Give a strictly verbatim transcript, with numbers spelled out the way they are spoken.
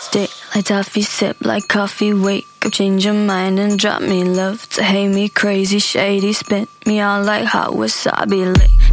stick like toffee, sip like coffee, wake up, change your mind and drop me love to hate me, crazy, shady, spin me on like hot wasabi lick.